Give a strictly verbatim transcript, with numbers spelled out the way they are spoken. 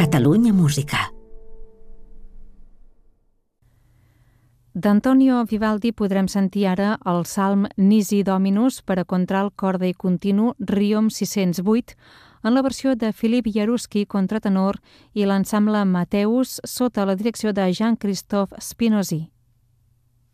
Catalunya Música. D'Antonio Vivaldi podrem sentir ara el salm Nisi Dominus per a contralt, corda i continu Riom sis-cents vuit en la versió de Philipp Jaruski, contratenor, i l'ensemble Matteus sota la direcció de Jean-Christophe Spinozzi.